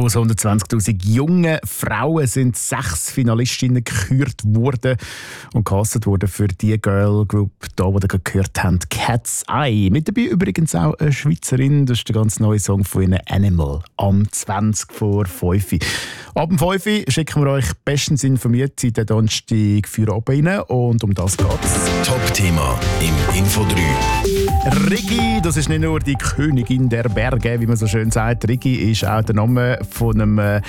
Aus 120'000 jungen Frauen sind 6 Finalistinnen gekürt worden und gecastet worden für die Girl Group, die ihr gehört habt, Cat's Eye. Mit dabei übrigens auch eine Schweizerin, das ist der ganz neue Song von ihnen, Animal, am 20 vor 5. Ab dem 5 schicken wir euch bestens informiert seit der Donnerstag für oben rein und um das geht's. Top-Thema im Info 3. Rigi, das ist nicht nur die Königin der Berge, wie man so schön sagt. Rigi ist auch der Name von einem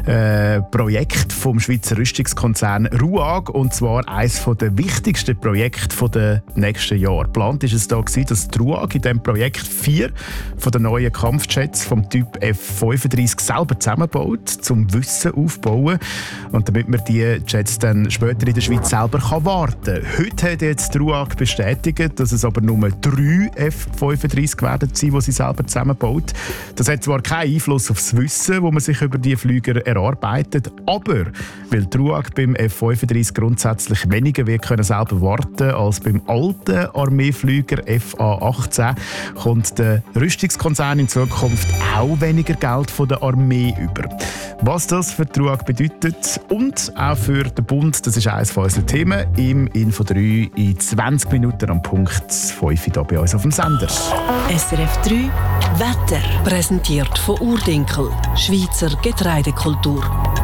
Projekt vom Schweizer Rüstungskonzern RUAG, und zwar eines der wichtigsten Projekte der nächsten Jahre. Geplant war es da, dass die RUAG in diesem Projekt 4 von den neuen Kampfjets vom Typ F-35 selber zusammenbaut, zum Wissen aufbauen und damit man die Jets dann später in der Schweiz selber warten kann. Heute hat jetzt die RUAG bestätigt, dass es aber nur 3 F-35 werden sein, die sie selber zusammenbaut. Das hat zwar keinen Einfluss auf das Wissen, das man sich über die Flüger erarbeitet, aber weil die RUAG beim F-35 grundsätzlich weniger wird können selber warten als beim alten Armeeflüger FA-18, kommt der Rüstungskonzern in Zukunft auch weniger Geld von der Armee über. Was das für die RUAG bedeutet und auch für den Bund, das ist eines von unseren Themen im Info 3 in 20 Minuten am Punkt 5 hier bei uns auf dem Sender. SRF 3 Wetter. Präsentiert von Urdinkel, Schweizer Getreidekultur.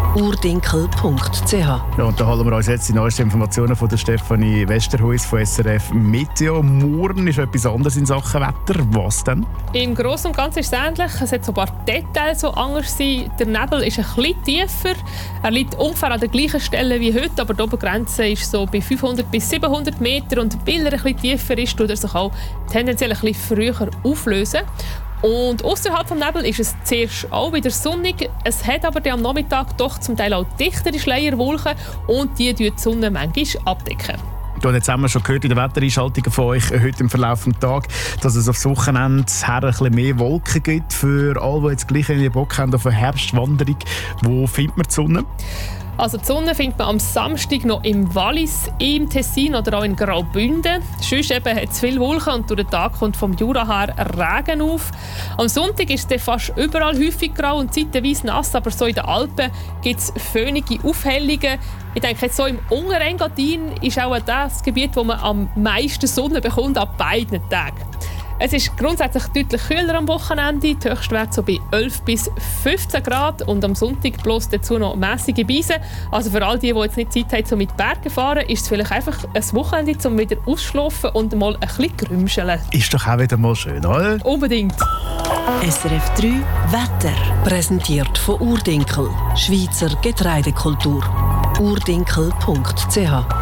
urdinkel.ch. Ja, und da holen wir uns jetzt die neuesten Informationen von der Stefanie Westerhuis von SRF Meteo. Morgen ist etwas anderes in Sachen Wetter. Was denn? Im Großen und Ganzen ist es ähnlich. Es hat so ein paar Details, die anders sind. Der Nebel ist ein bisschen tiefer. Er liegt ungefähr an der gleichen Stelle wie heute, aber die Obergrenze ist so bei 500 bis 700 Meter. Und weil er ein bisschen tiefer ist, tut er sich auch tendenziell ein bisschen früher auflösen. Und außerhalb des Nebels ist es zuerst auch wieder sonnig. Es hat aber am Nachmittag doch zum Teil auch dichtere Schleierwolken und die decken die Sonne manchmal abdecken. Jetzt haben wir schon gehört in den Wettereinschaltungen von euch heute im Verlauf des Tages, dass es aufs Wochenende her ein bisschen mehr Wolken gibt. Für alle, die jetzt gleich Bock haben auf eine Herbstwanderung, wo findet man die Sonne? Also die Sonne findet man am Samstag noch im Wallis, im Tessin oder auch in Graubünden. Sonst eben hat es viele Wolken und durch den Tag kommt vom Jura her Regen auf. Am Sonntag ist es fast überall häufig grau und zeitweise nass, aber so in den Alpen gibt es föhnige Aufhellungen. Ich denke, jetzt so im Unterengadin ist auch das Gebiet, wo man am meisten Sonne bekommt, an beiden Tagen. Es ist grundsätzlich deutlich kühler am Wochenende, die Höchstwerte so bei 11 bis 15 Grad und am Sonntag bloß dazu noch mässige Beise. Also für all die jetzt nicht Zeit haben, so mit Bergen fahren, ist es vielleicht einfach ein Wochenende, um wieder ausschlafen und mal ein bisschen grümscheln. Ist doch auch wieder mal schön, oder? Unbedingt. SRF 3 Wetter. Präsentiert von Urdinkel, Schweizer Getreidekultur. urdinkel.ch